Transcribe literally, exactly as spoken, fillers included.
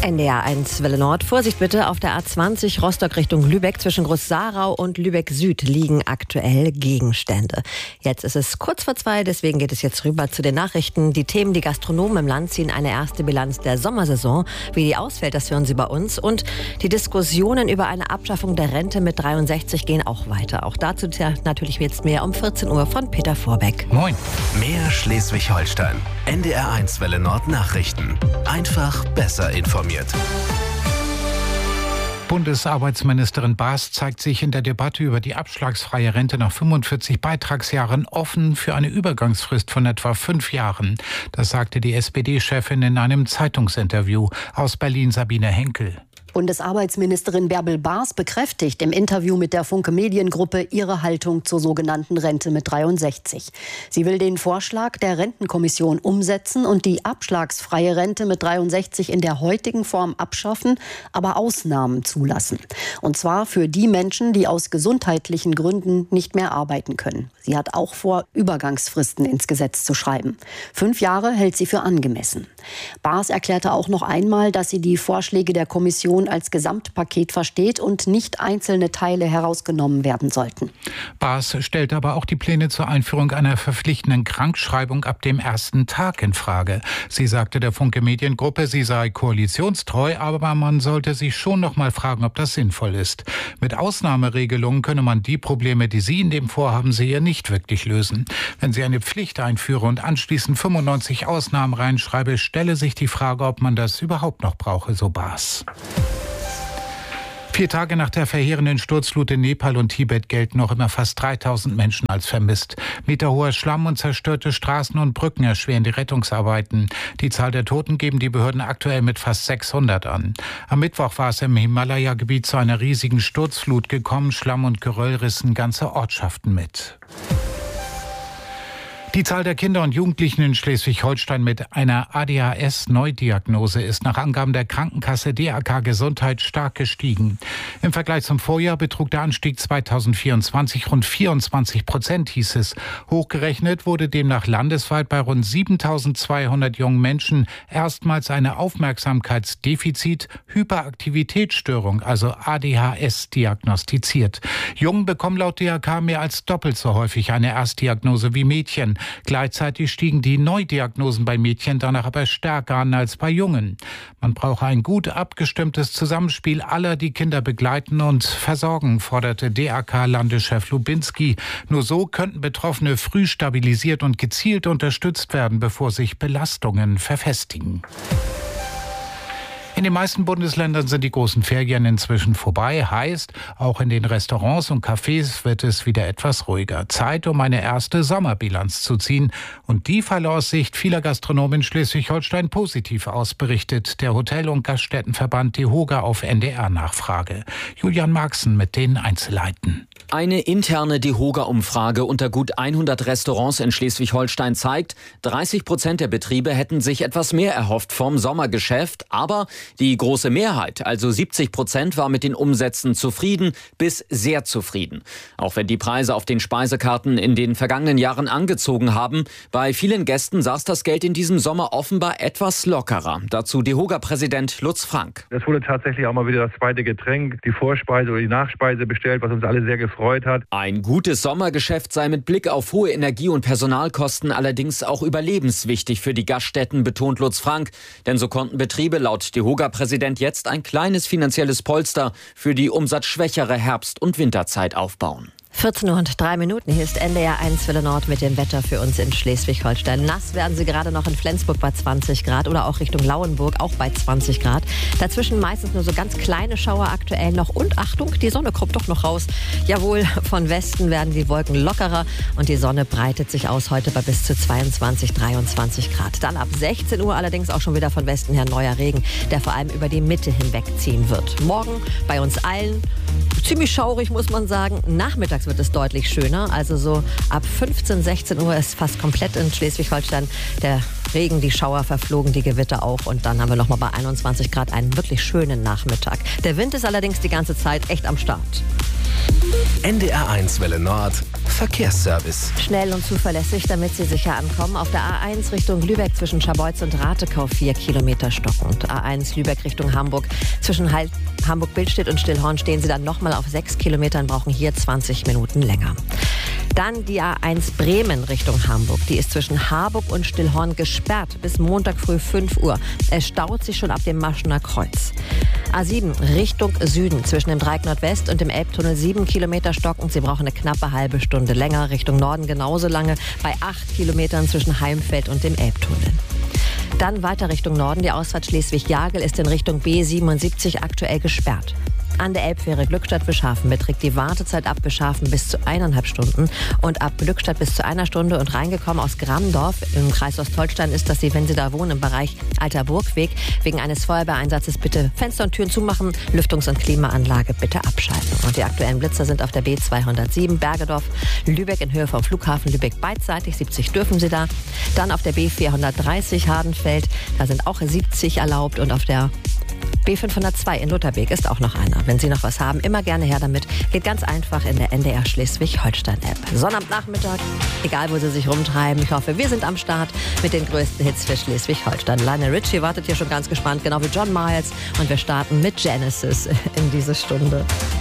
N D R eins Welle Nord. Vorsicht bitte, auf der A zwanzig Rostock Richtung Lübeck zwischen Groß-Sarau und Lübeck Süd liegen aktuell Gegenstände. Jetzt ist es kurz vor zwei, deswegen geht es jetzt rüber zu den Nachrichten. Die Themen, die Gastronomen im Land ziehen eine erste Bilanz der Sommersaison. Wie die ausfällt, das hören Sie bei uns. Und die Diskussionen über eine Abschaffung der Rente mit dreiundsechzig gehen auch weiter. Auch dazu natürlich jetzt mehr um vierzehn Uhr von Peter Vorbeck. Moin. Mehr Schleswig-Holstein. N D R eins Welle Nord Nachrichten. Einfach besser informiert. Bundesarbeitsministerin Baas zeigt sich in der Debatte über die abschlagsfreie Rente nach fünfundvierzig Beitragsjahren offen für eine Übergangsfrist von etwa fünf Jahren. Das sagte die S P D-Chefin in einem Zeitungsinterview. Aus Berlin Sabine Henkel. Bundesarbeitsministerin Bärbel Baas bekräftigt im Interview mit der Funke Mediengruppe ihre Haltung zur sogenannten Rente mit dreiundsechzig. Sie will den Vorschlag der Rentenkommission umsetzen und die abschlagsfreie Rente mit dreiundsechzig in der heutigen Form abschaffen, aber Ausnahmen zulassen. Und zwar für die Menschen, die aus gesundheitlichen Gründen nicht mehr arbeiten können. Sie hat auch vor, Übergangsfristen ins Gesetz zu schreiben. Fünf Jahre hält sie für angemessen. Baas erklärte auch noch einmal, dass sie die Vorschläge der Kommission als Gesamtpaket versteht und nicht einzelne Teile herausgenommen werden sollten. Baas stellt aber auch die Pläne zur Einführung einer verpflichtenden Krankschreibung ab dem ersten Tag in Frage. Sie sagte der Funke Mediengruppe, sie sei koalitionstreu, aber man sollte sich schon noch mal fragen, ob das sinnvoll ist. Mit Ausnahmeregelungen könne man die Probleme, die sie in dem Vorhaben sehe, nicht wirklich lösen. Wenn sie eine Pflicht einführe und anschließend fünfundneunzig Ausnahmen reinschreibe, stelle sich die Frage, ob man das überhaupt noch brauche, so Baas. Vier Tage nach der verheerenden Sturzflut in Nepal und Tibet gelten noch immer fast dreitausend Menschen als vermisst. Meterhoher Schlamm und zerstörte Straßen und Brücken erschweren die Rettungsarbeiten. Die Zahl der Toten geben die Behörden aktuell mit fast sechshundert an. Am Mittwoch war es im Himalaya-Gebiet zu einer riesigen Sturzflut gekommen. Schlamm und Geröll rissen ganze Ortschaften mit. Die Zahl der Kinder und Jugendlichen in Schleswig-Holstein mit einer A D H S-Neudiagnose ist nach Angaben der Krankenkasse D A K Gesundheit stark gestiegen. Im Vergleich zum Vorjahr betrug der Anstieg zweitausendvierundzwanzig rund vierundzwanzig Prozent, hieß es. Hochgerechnet wurde demnach landesweit bei rund siebentausendzweihundert jungen Menschen erstmals eine Aufmerksamkeitsdefizit-Hyperaktivitätsstörung, also A D H S, diagnostiziert. Jungen bekommen laut D A K mehr als doppelt so häufig eine Erstdiagnose wie Mädchen. Gleichzeitig stiegen die Neudiagnosen bei Mädchen danach aber stärker an als bei Jungen. Man brauche ein gut abgestimmtes Zusammenspiel aller, die Kinder begleiten und versorgen, forderte D A K-Landeschef Lubinski. Nur so könnten Betroffene früh stabilisiert und gezielt unterstützt werden, bevor sich Belastungen verfestigen. In den meisten Bundesländern sind die großen Ferien inzwischen vorbei. Heißt, auch in den Restaurants und Cafés wird es wieder etwas ruhiger. Zeit, um eine erste Sommerbilanz zu ziehen. Und die falle aus Sicht vieler Gastronomen in Schleswig-Holstein positiv aus, berichtet der Hotel- und Gaststättenverband DEHOGA auf N D R-Nachfrage. Julian Marxen mit den Einzelheiten. Eine interne DEHOGA-Umfrage unter gut hundert Restaurants in Schleswig-Holstein zeigt, dreißig Prozent der Betriebe hätten sich etwas mehr erhofft vom Sommergeschäft. Aber die große Mehrheit, also siebzig Prozent, war mit den Umsätzen zufrieden bis sehr zufrieden. Auch wenn die Preise auf den Speisekarten in den vergangenen Jahren angezogen haben, bei vielen Gästen saß das Geld in diesem Sommer offenbar etwas lockerer. Dazu DEHOGA-Präsident Lutz Frank. Es wurde tatsächlich auch mal wieder das zweite Getränk, die Vorspeise oder die Nachspeise bestellt, was uns alle sehr gefreut hat. Ein gutes Sommergeschäft sei mit Blick auf hohe Energie- und Personalkosten allerdings auch überlebenswichtig für die Gaststätten, betont Lutz Frank. Denn so konnten Betriebe laut DEHOGA-Präsident jetzt ein kleines finanzielles Polster für die umsatzschwächere Herbst- und Winterzeit aufbauen. vierzehn Uhr und drei Minuten. Hier ist N D R eins Welle Nord mit dem Wetter für uns in Schleswig-Holstein. Nass werden sie gerade noch in Flensburg bei zwanzig Grad oder auch Richtung Lauenburg auch bei zwanzig Grad. Dazwischen meistens nur so ganz kleine Schauer aktuell noch. Und Achtung, die Sonne kommt doch noch raus. Jawohl, von Westen werden die Wolken lockerer und die Sonne breitet sich aus heute bei bis zu zweiundzwanzig, dreiundzwanzig Grad. Dann ab sechzehn Uhr allerdings auch schon wieder von Westen her neuer Regen, der vor allem über die Mitte hinwegziehen wird. Morgen bei uns allen ziemlich schaurig, muss man sagen. Nachmittags wird es deutlich schöner. Also so ab fünfzehn, sechzehn Uhr ist fast komplett in Schleswig-Holstein der Regen, die Schauer verflogen, die Gewitter auch. Und dann haben wir noch mal bei einundzwanzig Grad einen wirklich schönen Nachmittag. Der Wind ist allerdings die ganze Zeit echt am Start. N D R eins Welle Nord Verkehrsservice. Schnell und zuverlässig, damit Sie sicher ankommen. Auf der A eins Richtung Lübeck zwischen Scharbeutz und Ratekau vier Kilometer stockend. A eins Lübeck Richtung Hamburg. Zwischen halt Hamburg-Billstedt und Stillhorn stehen Sie dann nochmal auf sechs Kilometern, brauchen hier zwanzig Minuten länger. Dann die A eins Bremen Richtung Hamburg. Die ist zwischen Harburg und Stillhorn gesperrt bis Montag früh fünf Uhr. Es staut sich schon ab dem Maschener Kreuz. A sieben Richtung Süden zwischen dem Dreieck Nordwest und dem Elbtunnel sieben Kilometer stockend. Sie brauchen eine knappe halbe Stunde länger. Richtung Norden genauso lange bei acht Kilometern zwischen Heimfeld und dem Elbtunnel. Dann weiter Richtung Norden. Die Ausfahrt Schleswig-Jagel ist in Richtung B siebenundsiebzig aktuell gesperrt. An der Elbfähre Glückstadt-Beschafen beträgt die Wartezeit ab Beschafen bis zu eineinhalb Stunden und ab Glückstadt bis zu einer Stunde. Und reingekommen aus Grammdorf im Kreis Ostholstein ist, dass Sie, wenn Sie da wohnen, im Bereich Alter Burgweg, wegen eines Feuerwehreinsatzes bitte Fenster und Türen zumachen, Lüftungs- und Klimaanlage bitte abschalten. Und die aktuellen Blitzer sind auf der B zweihundertsieben Bergedorf, Lübeck in Höhe vom Flughafen Lübeck beidseitig, siebzig dürfen Sie da. Dann auf der B vierhundertdreißig Hardenfeld, da sind auch siebzig erlaubt, und auf der B fünfhundertzwei in Lutherbeek ist auch noch einer. Wenn Sie noch was haben, immer gerne her damit. Geht ganz einfach in der N D R Schleswig-Holstein-App. Sonnabendnachmittag, egal wo Sie sich rumtreiben. Ich hoffe, wir sind am Start mit den größten Hits für Schleswig-Holstein. Lionel Richie wartet hier schon ganz gespannt, genau wie John Miles. Und wir starten mit Genesis in diese Stunde.